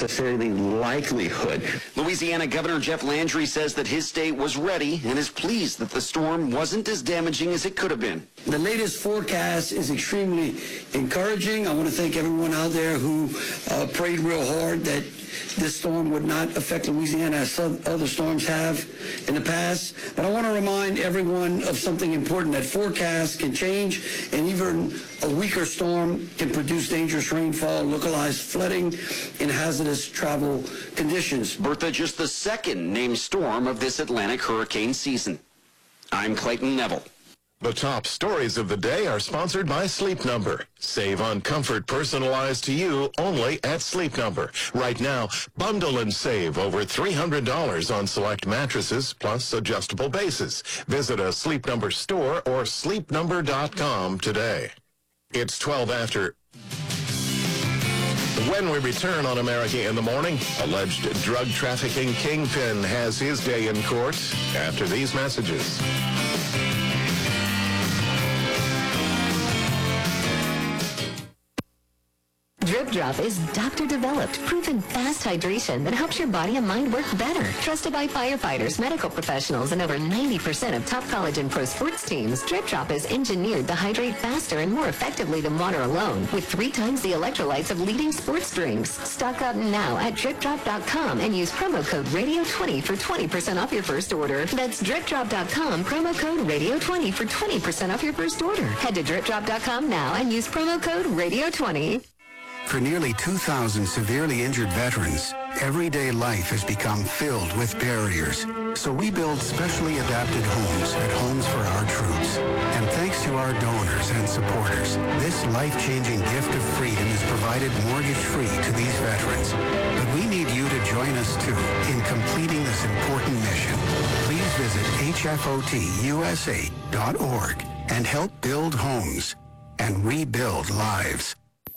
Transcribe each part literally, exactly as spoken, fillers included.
necessarily likelihood. Louisiana Governor Jeff Landry says that his state was ready and is pleased that the storm wasn't as damaging as it could have been. The latest forecast is extremely encouraging. I want to thank everyone out there who uh, prayed real hard that this storm would not affect Louisiana as some other storms have in the past. But I want to remind everyone of something important, that forecasts can change, and even a weaker storm can produce dangerous rainfall, localized flooding, and hazardous travel conditions. Bertha, just the second named storm of this Atlantic hurricane season. I'm Clayton Neville. The top stories of the day are sponsored by Sleep Number. Save on comfort personalized to you only at Sleep Number. Right now, bundle and save over three hundred dollars on select mattresses plus adjustable bases. Visit a Sleep Number store or sleep number dot com today. It's twelve after. When we return on America in the Morning, alleged drug trafficking kingpin has his day in court after these messages. Drip Drop is doctor-developed, proven fast hydration that helps your body and mind work better. Trusted by firefighters, medical professionals, and over ninety percent of top college and pro sports teams, Drip Drop is engineered to hydrate faster and more effectively than water alone, with three times the electrolytes of leading sports drinks. Stock up now at drip drop dot com and use promo code radio twenty for twenty percent off your first order. That's drip drop dot com, promo code radio twenty for twenty percent off your first order. Head to drip drop dot com now and use promo code radio twenty. For nearly two thousand severely injured veterans, everyday life has become filled with barriers. So we build specially adapted homes at Homes for Our Troops. And thanks to our donors and supporters, this life-changing gift of freedom is provided mortgage-free to these veterans. But we need you to join us, too, in completing this important mission. Please visit H F O T U S A dot org and help build homes and rebuild lives.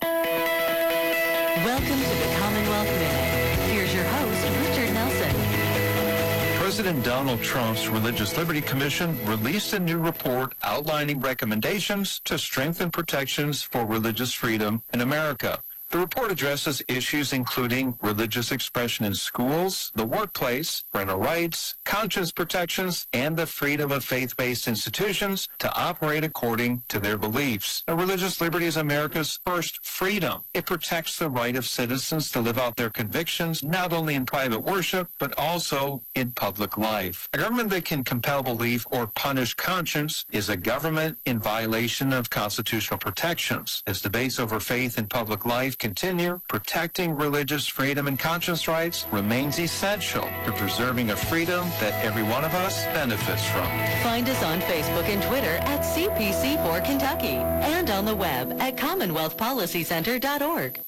Welcome to the Commonwealth Minute. Here's your host, Richard Nelson. President Donald Trump's Religious Liberty Commission released a new report outlining recommendations to strengthen protections for religious freedom in America. The report addresses issues including religious expression in schools, the workplace, parental rights, conscience protections, and the freedom of faith-based institutions to operate according to their beliefs. Now, religious liberty is America's first freedom. It protects the right of citizens to live out their convictions, not only in private worship, but also in public life. A government that can compel belief or punish conscience is a government in violation of constitutional protections. As debates over faith in public life continue, protecting religious freedom and conscience rights remains essential to preserving a freedom that every one of us benefits from. Find us on Facebook and Twitter at C P C four Kentucky and on the web at commonwealth policy center dot org.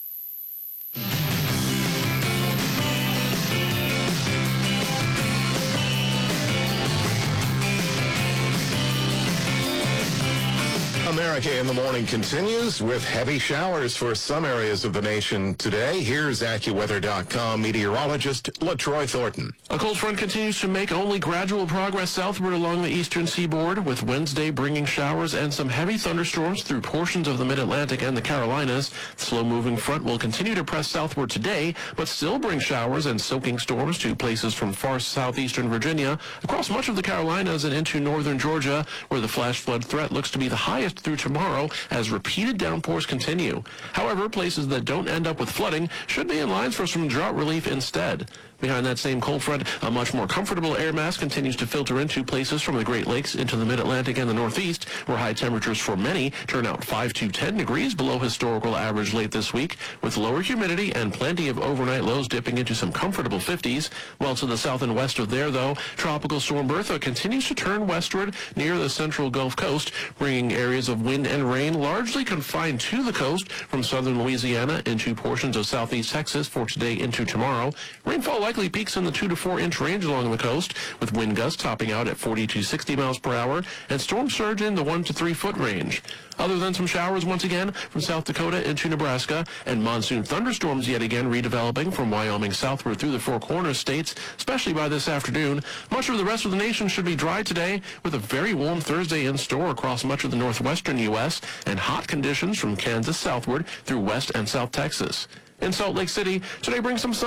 America in the Morning continues with heavy showers for some areas of the nation today. Here's AccuWeather dot com meteorologist LaTroy Thornton. A cold front continues to make only gradual progress southward along the eastern seaboard, with Wednesday bringing showers and some heavy thunderstorms through portions of the mid-Atlantic and the Carolinas. The slow-moving front will continue to press southward today, but still bring showers and soaking storms to places from far southeastern Virginia, across much of the Carolinas and into northern Georgia, where the flash flood threat looks to be the highest through tomorrow as repeated downpours continue. However, places that don't end up with flooding should be in lines for some drought relief instead. Behind that same cold front, a much more comfortable air mass continues to filter into places from the Great Lakes into the mid-Atlantic and the Northeast, where high temperatures for many turn out five to ten degrees below historical average late this week, with lower humidity and plenty of overnight lows dipping into some comfortable fifties. While to the south and west of there, though, Tropical Storm Bertha continues to turn westward near the central Gulf Coast, bringing areas of wind and rain largely confined to the coast from southern Louisiana into portions of southeast Texas for today into tomorrow. Rainfall likely peaks in the two to four inch range along the coast, with wind gusts topping out at forty to sixty miles per hour and storm surge in the one to three foot range. Other than some showers once again from South Dakota into Nebraska, and monsoon thunderstorms yet again redeveloping from Wyoming southward through the Four Corners states, especially by this afternoon. Much of the rest of the nation should be dry today, with a very warm Thursday in store across much of the northwestern U S and hot conditions from Kansas southward through West and South Texas. In Salt Lake City, today brings some sun.